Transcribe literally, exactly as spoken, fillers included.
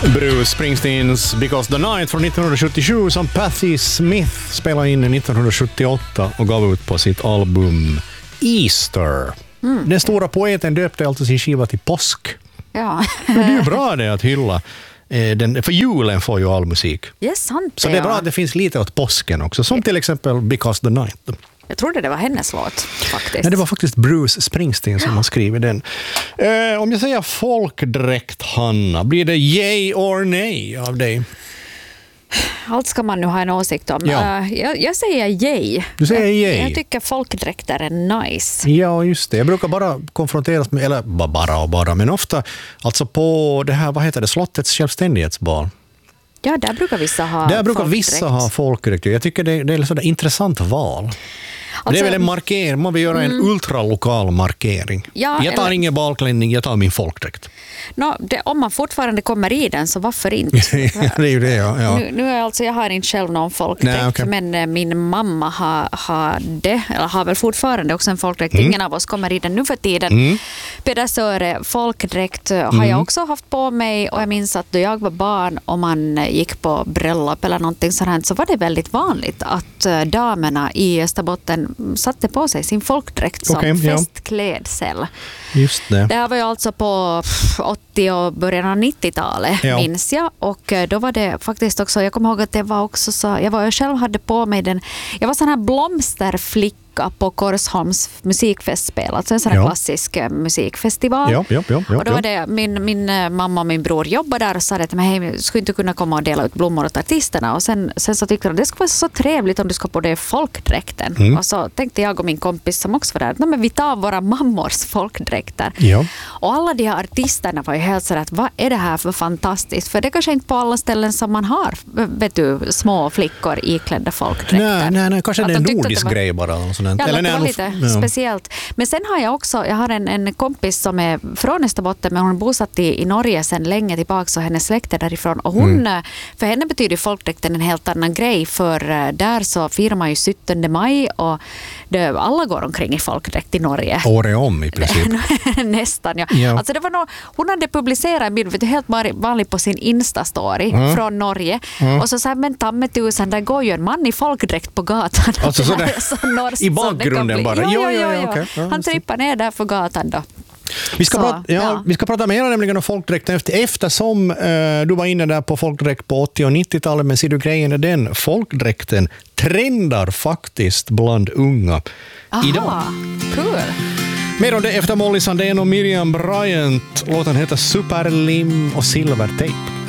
Bruce Springsteens Because the Night från nittonhundrasjuttiosju som Patti Smith spelade in nittonhundrasjuttioåtta och gav ut på sitt album Easter. Mm. Den stora poeten döpte alltså sin skiva till påsk. Ja. Men det är ju bra det att hylla. Den, för julen får ju all musik. Ja, sant. Så det är bra att det finns lite åt påsken också. Som till exempel Because the Night. Jag trodde det var hennes låt faktiskt. Nej, det var faktiskt Bruce Springsteen som har skrivit den. Eh, om jag säger folkdräkt, Hanna, blir det yay or nej av dig? Allt ska man nu ha en åsikt om. Ja. Uh, jag, jag säger yay. Du säger yay? Jag, jag tycker folkdräkter är nice. Ja, just det. Jag brukar bara konfronteras med, eller bara och bara, men ofta alltså på det här, vad heter det, slottets självständighetsbal. Ja, där brukar vissa ha Där brukar folkdräkt. vissa ha folkdräkt. Jag tycker det, det är ett sådär intressant val. Alltså, det är väl en markering, man vill göra en mm. ultralokal markering. Ja, jag tar eller... ingen balklänning, jag tar min folkdräkt. No, det, om man fortfarande kommer i den så varför inte? Det är ju det, ja. ja. Nu, nu är alltså, jag har inte själv någon folkdräkt, Nej, okay. men eh, min mamma har, har det, eller har väl fortfarande också en folkdräkt. Mm. Ingen av oss kommer i den nu för tiden. Mm. Pedersöre folkdräkt har mm. jag också haft på mig, och jag minns att då jag var barn och man gick på bröllop eller någonting sådant, så var det väldigt vanligt att damerna i Österbotten satte på sig sin folkdräkt som okay, festklädsel. Ja. Just det. Det här var ju alltså på åttio- och början av nittiotalet, ja. minns jag. Och då var det faktiskt också, jag kommer ihåg att det var också så, jag, var, jag själv hade på mig den, jag var sån här blomsterflicka på Korsholms musikfestspel, alltså en sån här ja. klassisk musikfestival. Ja, ja, ja, ja, och då var det, min, min mamma och min bror jobbade där och sa att hej, skulle inte kunna komma och dela ut blommor åt artisterna. Och sen, sen så tyckte de att det skulle vara så trevligt om du ska på det folkdräkten. Mm. Och så tänkte jag och min kompis som också var där, men vi tar våra mammors folkdräkter. Ja. Och alla de här artisterna var ju helt så att vad är det här för fantastiskt? För det är kanske inte på alla ställen som man har, vet du, små flickor iklädda folkdräkter. Nej, nej, nej, kanske det är en nordisk var... grej bara. Ja, eller det var lite ja. speciellt. Men sen har jag också, jag har en, en kompis som är från Österbotten, men hon är bosatt i, i Norge sedan länge tillbaka, och hennes släkt är därifrån. Och hon, mm. för henne betyder folkdräkten en helt annan grej, för där så firar man ju sjuttonde maj och det, alla går omkring i folkdräkt i Norge. Året om i princip. Nästan, ja. ja. Alltså det var nog, hon hade publicerat en bild, vet du, helt vanlig på sin Insta-story mm. från Norge. Mm. Och så sa men tamme tusen, där går ju en man i folkdräkt på gatan. Alltså så det, så i bakgrunden bara. Ja, ja, ja, ja, ja. Okay. ja Han trippar ner där för gatan då. Vi ska, så, prata, ja, ja. vi ska prata mer nämligen om folkdräkten efter, eftersom eh, du var inne där på folkdräkt på åttio- och nittiotalet, men ser du grejen är den, folkdräkten trendar faktiskt bland unga Aha, idag. Cool. Mer om det efter Molly Sandén och Miriam Bryant. Låten heter Superlim och Silvertape.